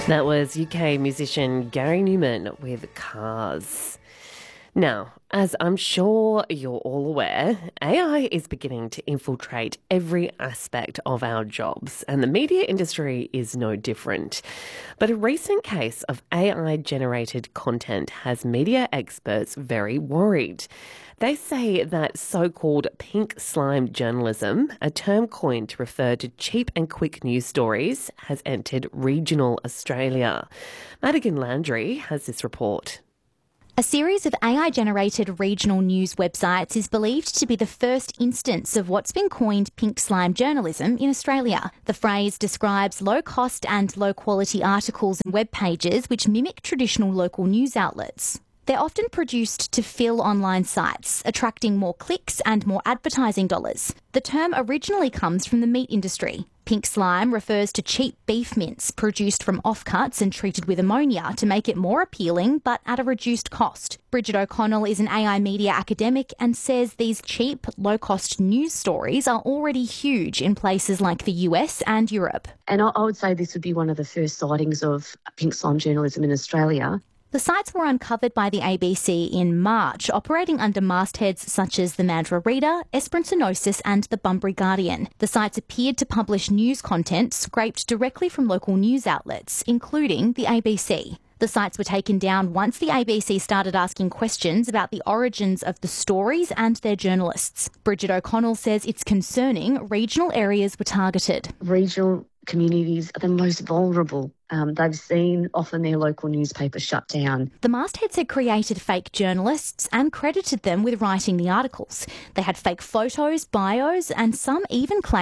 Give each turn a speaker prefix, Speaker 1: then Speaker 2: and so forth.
Speaker 1: That was UK musician Gary Newman with Cars. Now, as I'm sure you're all aware, AI is beginning to infiltrate every aspect of our jobs, and the media industry is no different. But a recent case of AI-generated content has media experts very worried. They say that so-called pink slime journalism, a term coined to refer to cheap and quick news stories, has entered regional Australia. Madigan Landry has this report.
Speaker 2: A series of AI-generated regional news websites is believed to be the first instance of what's been coined pink slime journalism in Australia. The phrase describes low-cost and low-quality articles and web pages which mimic traditional local news outlets. They're often produced to fill online sites, attracting more clicks and more advertising dollars. The term originally comes from the meat industry. Pink slime refers to cheap beef mince produced from offcuts and treated with ammonia to make it more appealing but at a reduced cost. Bridget O'Connell is an AI media academic and says these cheap, low-cost news stories are already huge in places like the US and Europe.
Speaker 3: And I would say this would be one of the first sightings of pink slime journalism in Australia.
Speaker 2: The sites were uncovered by the ABC in March, operating under mastheads such as the Mandurah Reader, Esperance Gnosis and the Bunbury Guardian. The sites appeared to publish news content scraped directly from local news outlets, including the ABC. The sites were taken down once the ABC started asking questions about the origins of the stories and their journalists. Bridget O'Connell says it's concerning regional areas were targeted.
Speaker 3: Regional communities are the most vulnerable. They've seen often their local newspaper shut down.
Speaker 2: The mastheads had created fake journalists and credited them with writing the articles. They had fake photos, bios, and some even claimed